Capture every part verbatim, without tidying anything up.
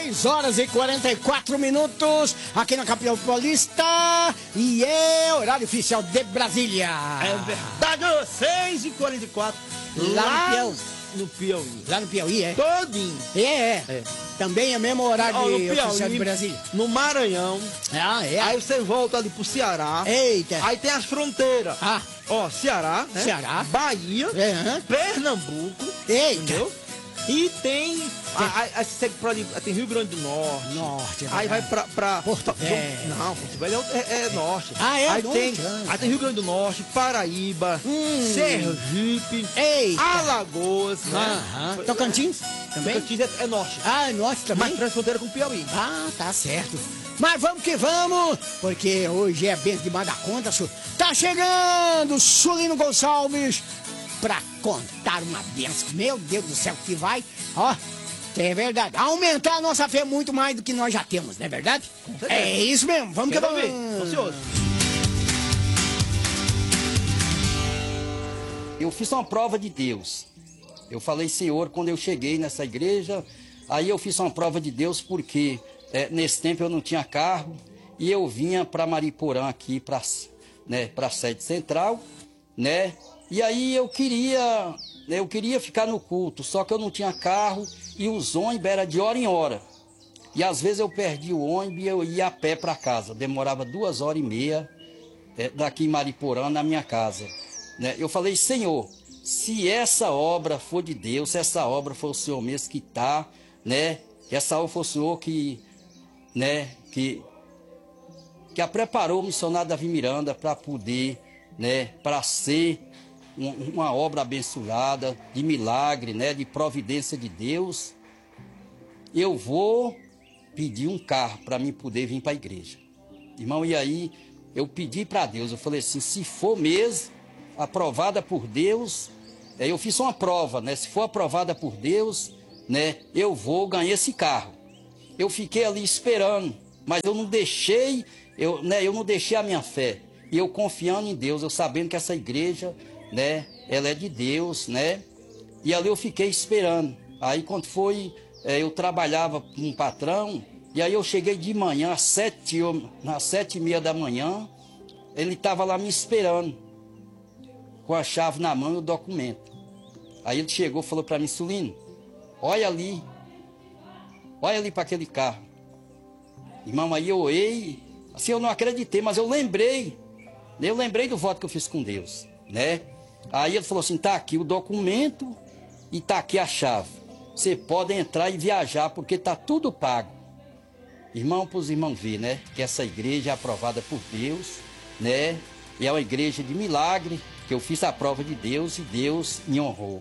seis horas e quarenta e quatro minutos aqui na capital paulista e é horário oficial de Brasília. É verdade, seis e quarenta e quatro. Lá, lá no Piauí. No Piauí. Lá no Piauí, é? Todinho. É, é. é. Também é o mesmo horário oh, de Piauí, oficial de Brasília. No Maranhão. Ah, é. Aí você volta ali pro Ceará. Eita. Aí tem as fronteiras. Ah. Ó, Ceará, né? Ceará. Bahia. É, uh-huh. Pernambuco. Eita. Entendeu? E tem, aí você pra ali, tem Rio Grande do Norte. Norte, é aí vai pra, pra Porto Velho. Não, Porto Velho é, é, é norte. Ah, é? Aí norte, tem, é. aí tem Rio Grande do Norte, Paraíba, hum. Sergipe, Eita. Alagoas, né? Uh-huh. Tocantins também? Tocantins é, é norte. Ah, é norte também? Mas traz fronteira com o Piauí. Ah, tá certo. Mas vamos que vamos, porque hoje é benção demais da conta, senhor. Tá chegando Sulino Gonçalves pra contar uma benção. Meu Deus do céu, que vai, ó, é verdade, aumentar a nossa fé muito mais do que nós já temos, não é verdade? É isso mesmo, vamos Quero que vamos. Ansioso. Eu fiz uma prova de Deus. Eu falei, Senhor, quando eu cheguei nessa igreja, aí eu fiz uma prova de Deus porque é, nesse tempo eu não tinha carro e eu vinha para Mariporã aqui, para né, para a sede central, né? E aí eu queria, eu queria ficar no culto, só que eu não tinha carro e os ônibus eram de hora em hora. E às vezes eu perdi o ônibus e eu ia a pé para casa. Demorava duas horas e meia é, daqui em Mariporã, na minha casa. Né? Eu falei, Senhor, se essa obra for de Deus, se essa obra for o Senhor mesmo que está, né? Essa obra for o Senhor que, né? Que, que a preparou o missionário Davi Miranda para poder, né? Para ser uma obra abençoada, de milagre, né? De providência de Deus. Eu vou pedir um carro para mim poder vir para a igreja. Irmão, e aí eu pedi para Deus, eu falei assim, se for mesmo aprovada por Deus, eu fiz uma prova, né? Se for aprovada por Deus, né? Eu vou ganhar esse carro. Eu fiquei ali esperando, mas eu não deixei, eu, né? Eu não deixei a minha fé. E eu confiando em Deus, eu sabendo que essa igreja, né? Ela é de Deus, né? E ali eu fiquei esperando. Aí quando foi, é, eu trabalhava com um patrão, e aí eu cheguei de manhã, às sete, às sete e meia da manhã, ele estava lá me esperando, com a chave na mão e o documento. Aí ele chegou e falou para mim, Sulino, olha ali, olha ali para aquele carro. Irmão, aí eu olhei, assim eu não acreditei, mas eu lembrei, eu lembrei do voto que eu fiz com Deus, né? Aí ele falou assim, tá aqui o documento e tá aqui a chave. Você pode entrar e viajar, porque tá tudo pago. Irmão, para os irmãos verem, né? Que essa igreja é aprovada por Deus, né? E é uma igreja de milagre, que eu fiz a prova de Deus e Deus me honrou.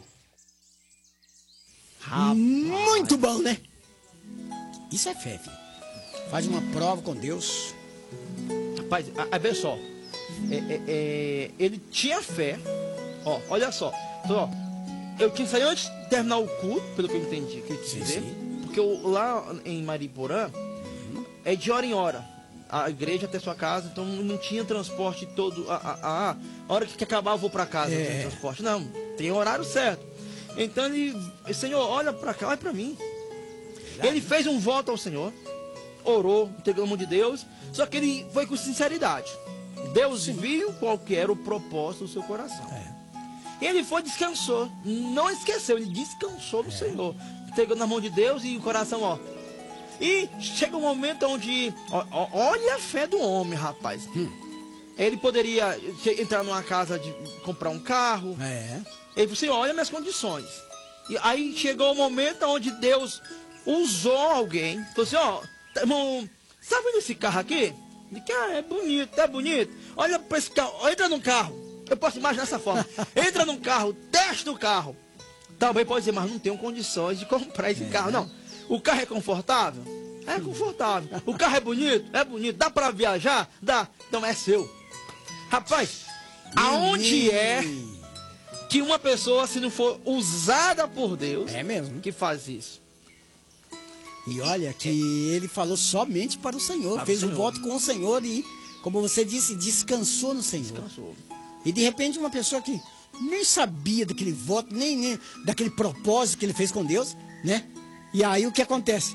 Rapaz. Muito bom, né? Isso é fé, filho. Faz uma prova com Deus. Rapaz, aí vê só. É, é, é, ele tinha fé. Ó, olha só. Então, ó, eu tinha saído antes de terminar o culto, pelo que eu entendi, que eu quis dizer. Sim. Porque eu, lá em Mariporã, uhum. é de hora em hora. A igreja até sua casa, então não tinha transporte todo. A, a, a, a hora que acabar eu vou para casa, é. Não tem transporte. Não, tem horário certo. Então ele, Senhor, olha para cá, olha para mim. Verdade. Ele fez um voto ao Senhor, orou, entregou a mão de Deus, só que ele foi com sinceridade. Deus Sim. viu qual que era o propósito do seu coração. É. Ele foi, descansou, não esqueceu, ele descansou no é. Senhor, entregou na mão de Deus e o coração, ó. E chega um momento onde, ó, ó, olha a fé do homem, rapaz. Hum. Ele poderia entrar numa casa de comprar um carro. É. Ele falou assim, olha minhas condições. E aí chegou o momento onde Deus usou alguém. Falou assim, ó, irmão, sabe esse carro aqui? Ele disse, ah, é bonito, é bonito. Olha para esse carro, entra num carro. Eu posso imaginar dessa forma. Entra num carro, testa o carro. Talvez pode dizer, mas não tenho condições de comprar esse é. carro, não. O carro é confortável? É confortável. O carro é bonito? É bonito. Dá para viajar? Dá. Então é seu. Rapaz, aonde é que uma pessoa, se não for usada por Deus, é mesmo, que faz isso? E olha que ele falou somente para o Senhor, para fez o um voto com o Senhor e, como você disse, descansou no Senhor. Descansou. E de repente uma pessoa que nem sabia daquele voto, nem, nem daquele propósito que ele fez com Deus, né? E aí o que acontece?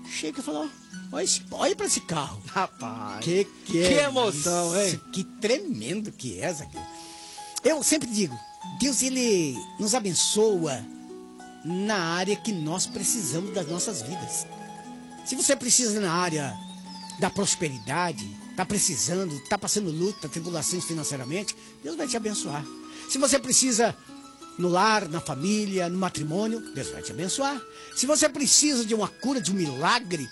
chega e fala, ó, olha, esse, olha pra esse carro. Rapaz. Que que, Que é emoção, isso? hein? Que tremendo que é, Zaqueu. Eu sempre digo, Deus, ele nos abençoa na área que nós precisamos das nossas vidas. Se você precisa na área da prosperidade, tá precisando, tá passando luta, tribulações financeiramente, Deus vai te abençoar. Se você precisa no lar, na família, no matrimônio, Deus vai te abençoar. Se você precisa de uma cura, de um milagre,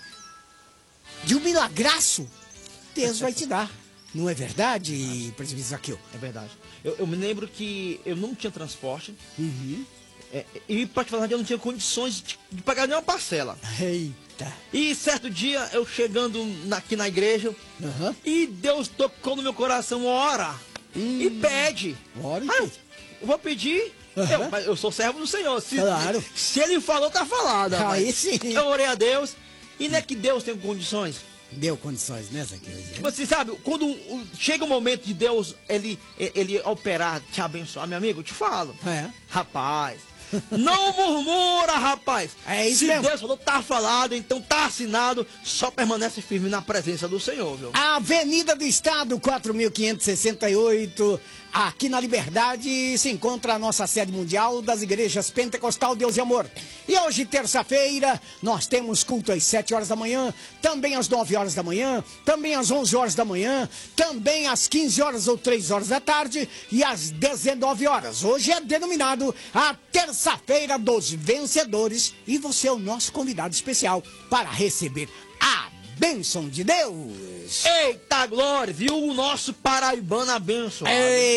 de um milagraço, Deus vai te dar. Não é verdade, presbítero Zaqueu? É verdade. Eu, eu me lembro que eu não tinha transporte. Uhum. É, e, para te falar, eu não tinha condições de, de pagar nenhuma parcela. Eita. E certo dia, eu chegando na, aqui na igreja, Uhum. e Deus tocou no meu coração, ora, Hum. e pede. Ora e Aí eu, pede. eu vou pedir. Uhum. Eu, mas eu sou servo do Senhor. Se, Claro. se ele falou, tá falado. Aí rapaz. sim. Eu orei a Deus. E não é que Deus tem condições. Deu condições, né, Zaqueu? Você sabe, quando o- chega o momento de Deus, ele, ele operar, te abençoar, meu amigo, eu te falo. É. Rapaz, não murmura, rapaz. É isso Se mesmo. Deus falou, tá falado, então tá assinado, só permanece firme na presença do Senhor, viu? Avenida do Estado, quatro mil quinhentos e sessenta e oito, aqui na Liberdade, se encontra a nossa sede mundial das igrejas Pentecostal Deus e Amor. E hoje, terça-feira, nós temos culto às sete horas da manhã, também às nove horas da manhã, também às onze horas da manhã, também às quinze horas ou três horas da tarde e às dezenove horas. Hoje é denominado a terça-feira dos vencedores e você é o nosso convidado especial para receber a bênção de Deus. Eita glória, viu o nosso paraibano abençoado.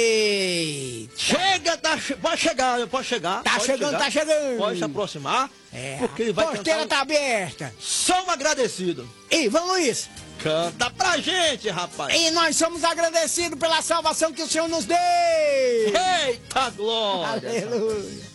Ei! Chega, tá, che- pode chegar, pode chegar. Tá pode chegando, chegar. tá chegando. Pode se aproximar, É, porque ele a vai porteira cantar tá aberta. só um agradecido. E vamos, Luiz. Canta pra gente, rapaz. E nós somos agradecidos pela salvação que o Senhor nos deu. Eita glória. Aleluia.